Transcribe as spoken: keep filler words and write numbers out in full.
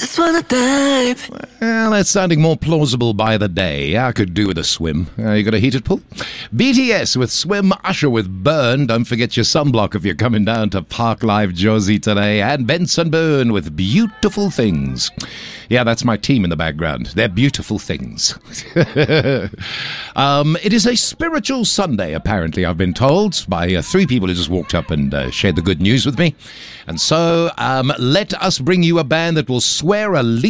just wanna dive. Well, that's sounding more plausible by the day. I could do with a swim. Uh, you got a heated pool? B T S with Swim, Usher with Burn. Don't forget your sunblock if you're coming down to Park Live Josie today. And Benson Bourne with Beautiful Things. Yeah, that's my team in the background. They're beautiful things. um, it is a spiritual Sunday, apparently, I've been told, by uh, three people who just walked up and uh, shared the good news with me. And so um, let us bring you a band that will swear a